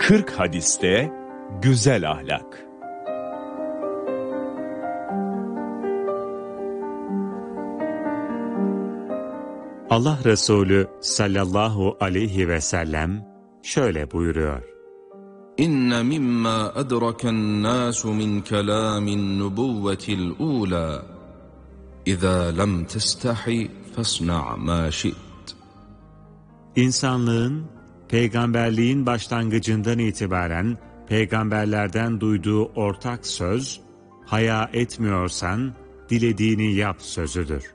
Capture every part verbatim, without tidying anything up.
kırk hadiste güzel ahlak. Allah Resulü sallallahu aleyhi ve sellem şöyle buyuruyor: İnne mimma adraken nasu min kelamin nubuvvetil ula İzâ lem testahi fasna' ma şi't. İnsanlığın peygamberliğin başlangıcından itibaren peygamberlerden duyduğu ortak söz, haya etmiyorsan dilediğini yap sözüdür.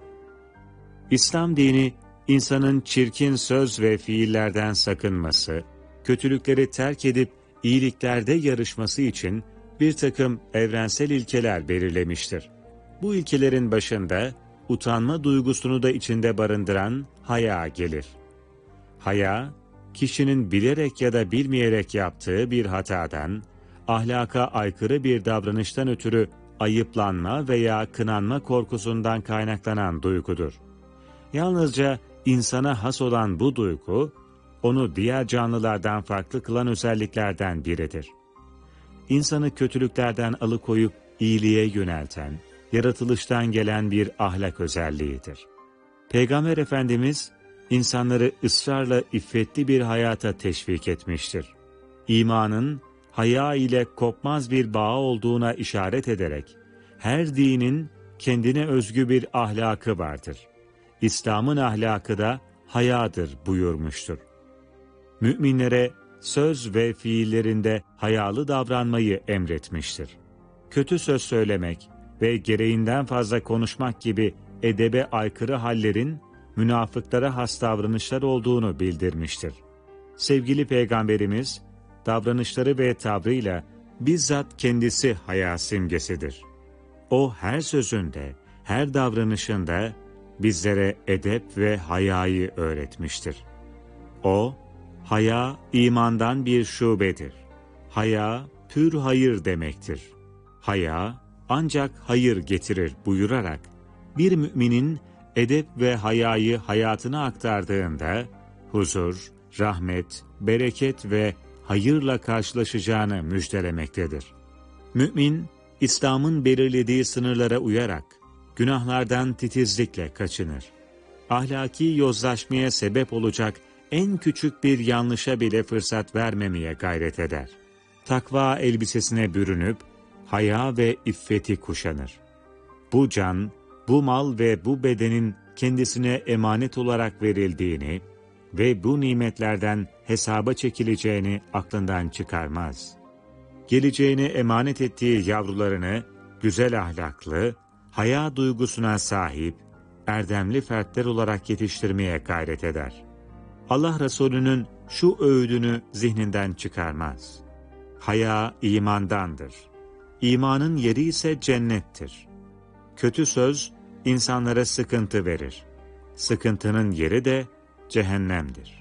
İslam dini, insanın çirkin söz ve fiillerden sakınması, kötülükleri terk edip iyiliklerde yarışması için bir takım evrensel ilkeler belirlemiştir. Bu ilkelerin başında utanma duygusunu da içinde barındıran haya gelir. Haya, kişinin bilerek ya da bilmeyerek yaptığı bir hatadan, ahlaka aykırı bir davranıştan ötürü ayıplanma veya kınanma korkusundan kaynaklanan duygudur. Yalnızca insana has olan bu duygu, onu diğer canlılardan farklı kılan özelliklerden biridir. İnsanı kötülüklerden alıkoyup iyiliğe yönelten, yaratılıştan gelen bir ahlak özelliğidir. Peygamber Efendimiz, insanları ısrarla iffetli bir hayata teşvik etmiştir. İmanın, haya ile kopmaz bir bağ olduğuna işaret ederek, her dinin kendine özgü bir ahlakı vardır. İslam'ın ahlakı da hayadır buyurmuştur. Müminlere söz ve fiillerinde hayalı davranmayı emretmiştir. Kötü söz söylemek ve gereğinden fazla konuşmak gibi edebe aykırı hallerin münafıklara has davranışlar olduğunu bildirmiştir. Sevgili Peygamberimiz, davranışları ve tavrıyla bizzat kendisi haya simgesidir. O her sözünde, her davranışında bizlere edep ve hayayı öğretmiştir. O, haya imandan bir şubedir. Haya pür hayır demektir. Haya ancak hayır getirir buyurarak bir müminin edep ve hayayı hayatına aktardığında huzur, rahmet, bereket ve hayırla karşılaşacağını müjdelemektedir. Mümin, İslam'ın belirlediği sınırlara uyarak günahlardan titizlikle kaçınır. Ahlaki yozlaşmaya sebep olacak en küçük bir yanlışa bile fırsat vermemeye gayret eder. Takva elbisesine bürünüp haya ve iffeti kuşanır. Bu can, bu mal ve bu bedenin kendisine emanet olarak verildiğini ve bu nimetlerden hesaba çekileceğini aklından çıkarmaz. Geleceğine emanet ettiği yavrularını güzel ahlaklı, haya duygusuna sahip, erdemli fertler olarak yetiştirmeye gayret eder. Allah Resulü'nün şu öğüdünü zihninden çıkarmaz. Haya imandandır. İmanın yeri ise cennettir. Kötü söz insanlara sıkıntı verir. Sıkıntının yeri de cehennemdir.